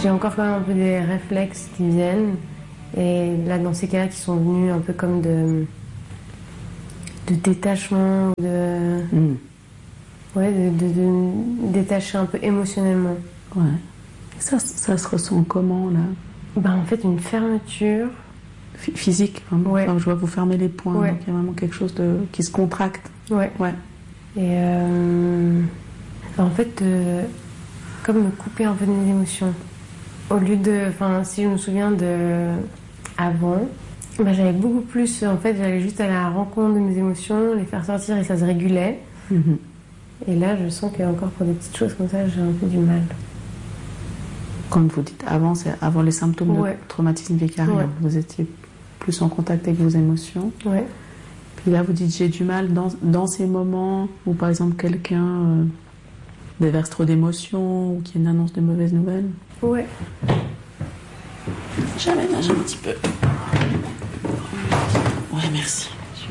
j'ai encore quand même un peu des réflexes qui viennent. Et là, dans ces cas-là, qui sont venus un peu comme de détachement, ouais, de détacher un peu émotionnellement. Ouais. Ça se ressent comment, là? En fait, une fermeture. Physique, vraiment. Ouais. Enfin, je vois vous fermer les poings, Ouais. donc il y a vraiment quelque chose qui se contracte. Ouais. Ouais. Et en fait, comme me couper un peu de mes émotions. Au lieu de... Enfin, si je me souviens de... Avant, j'avais beaucoup plus... En fait, j'allais juste à la rencontre de mes émotions, les faire sortir et ça se régulait. Et là, je sens qu'encore pour des petites choses comme ça, j'ai un peu du mal. Quand vous dites avant, c'est avant les symptômes de traumatisme vicarieux. Ouais. Vous étiez plus en contact avec vos émotions. Ouais. Puis là, vous dites j'ai du mal dans ces moments où, par exemple, quelqu'un déverse trop d'émotions ou qu'il y a une annonce de mauvaises nouvelles. Ouais. J'aménage un petit peu. Ouais, merci.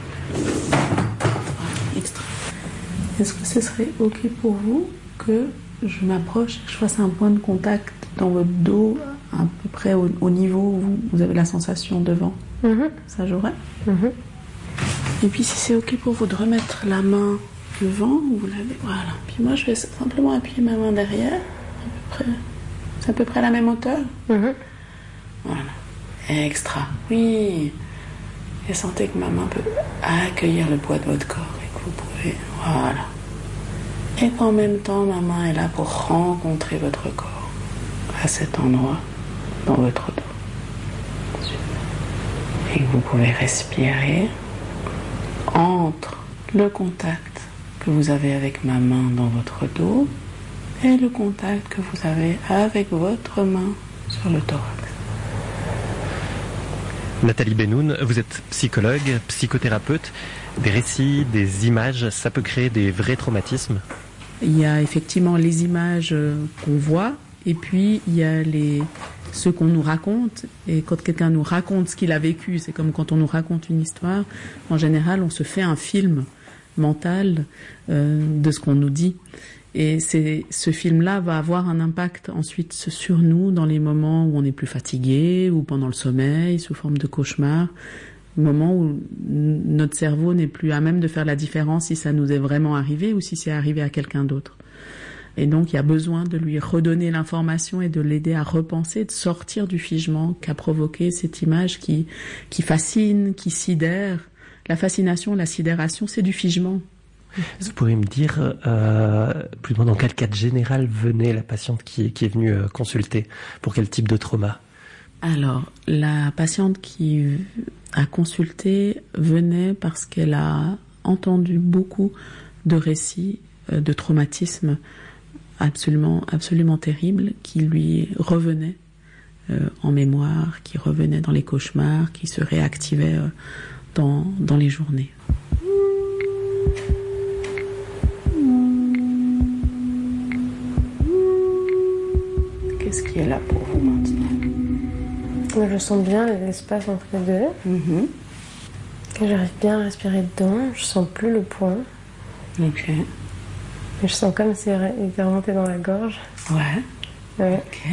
Extra. Est-ce que ce serait OK pour vous que je m'approche, que je fasse un point de contact dans votre dos, à peu près au niveau où vous avez la sensation devant? Ça jouerait? Et puis si c'est OK pour vous de remettre la main devant, vous l'avez, voilà. Puis moi je vais simplement appuyer ma main derrière, à peu près. C'est à peu près la même hauteur? Voilà. Extra. Oui. Et sentez que ma main peut accueillir le poids de votre corps et que vous pouvez, voilà. Et qu'en même temps, ma main est là pour rencontrer votre corps à cet endroit, dans votre dos. Et que vous pouvez respirer entre le contact que vous avez avec ma main dans votre dos et le contact que vous avez avec votre main sur le thorax. Nathalie Benoun, vous êtes psychologue, psychothérapeute. Des récits, des images, ça peut créer des vrais traumatismes? Il y a effectivement les images qu'on voit, et puis il y a ceux qu'on nous raconte. Et quand quelqu'un nous raconte ce qu'il a vécu, c'est comme quand on nous raconte une histoire, en général on se fait un film mental de ce qu'on nous dit. Et ce film-là va avoir un impact ensuite sur nous dans les moments où on est plus fatigué, ou pendant le sommeil, sous forme de cauchemar. Moment où notre cerveau n'est plus à même de faire la différence si ça nous est vraiment arrivé ou si c'est arrivé à quelqu'un d'autre. Et donc, il y a besoin de lui redonner l'information et de l'aider à repenser, de sortir du figement qu'a provoqué cette image qui fascine, qui sidère. La fascination, la sidération, c'est du figement. Vous pourriez me dire, plus ou moins dans quel cadre général venait la patiente qui est venue consulter? Pour quel type de trauma? Alors, la patiente qui a consulté venait parce qu'elle a entendu beaucoup de récits de traumatismes absolument terribles qui lui revenaient en mémoire, qui revenaient dans les cauchemars, qui se réactivaient dans les journées. Qu'est-ce qui est là pour vous maintenant? Je sens bien l'espace entre les deux. J'arrive bien à respirer dedans. Je sens plus le poing. Ok. Mais je sens comme si il était remonté dans la gorge. Ouais. Ok.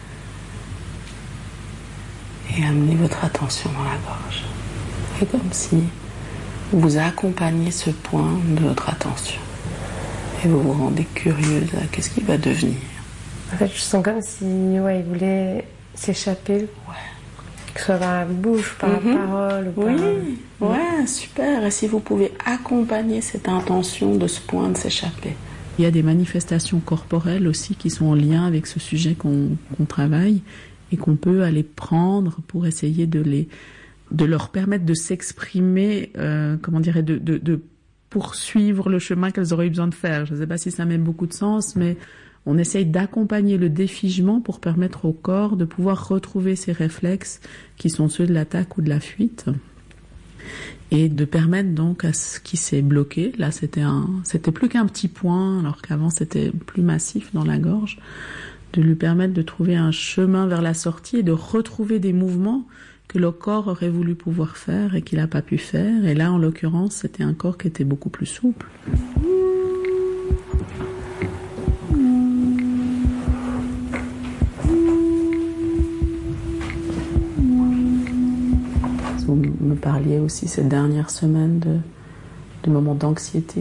Et amenez votre attention dans la gorge. C'est comme si vous accompagnez ce point de votre attention. Et vous vous rendez curieuse à qu'est-ce qu'il va devenir. En fait, je sens comme si il voulait s'échapper. Que ce soit par la bouche, par la parole. Ou par... Ouais, super. Et si vous pouvez accompagner cette intention de ce point de s'échapper. Il y a des manifestations corporelles aussi qui sont en lien avec ce sujet qu'on travaille et qu'on peut aller prendre pour essayer de leur permettre de s'exprimer, de poursuivre le chemin qu'elles auraient eu besoin de faire. Je ne sais pas si ça met beaucoup de sens, mais on essaye d'accompagner le défigement pour permettre au corps de pouvoir retrouver ses réflexes qui sont ceux de l'attaque ou de la fuite. Et de permettre donc à ce qui s'est bloqué, là c'était plus qu'un petit point, alors qu'avant c'était plus massif dans la gorge, de lui permettre de trouver un chemin vers la sortie et de retrouver des mouvements que le corps aurait voulu pouvoir faire et qu'il n'a pas pu faire. Et là, en l'occurrence, c'était un corps qui était beaucoup plus souple. vous me parliez aussi cette dernière semaine de moments d'anxiété